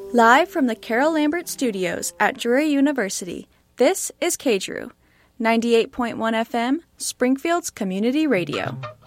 Live from the Carol Lambert Studios at Drury University, this is KDRU, 98.1 FM, Springfield's Community Radio.